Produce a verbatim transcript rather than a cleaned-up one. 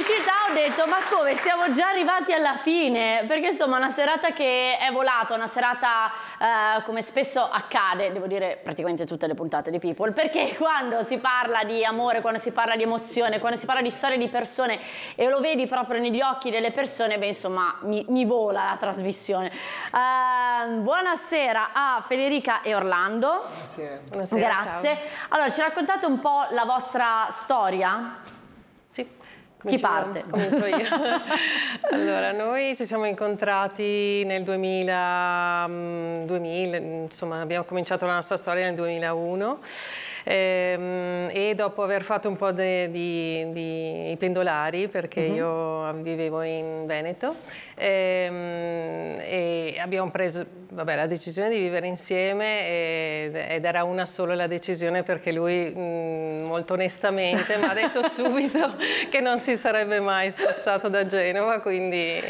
pubblicità ho detto ma come siamo già arrivati alla fine, perché insomma una serata che è volata, una serata eh, come spesso accade, devo dire praticamente tutte le puntate di People, perché quando si parla di amore, quando si parla di emozione, quando si parla di storie di persone e lo vedi proprio negli occhi delle persone, beh insomma mi, mi vola la trasmissione. Eh, buonasera a Federica e Orlando. Grazie. Buonasera, grazie. Ciao. Allora ci raccontate un po' la vostra storia? Sì. Chi parte? Comincio io. Allora, noi ci siamo incontrati nel duemila, duemila, insomma abbiamo cominciato la nostra storia nel duemilauno ehm, e dopo aver fatto un po' di, di, di pendolari, perché uh-huh. io vivevo in Veneto, ehm, e abbiamo preso vabbè, la decisione di vivere insieme ed, ed era una sola la decisione, perché lui mh, molto onestamente mi ha detto subito che non si sarebbe mai spostato da Genova, quindi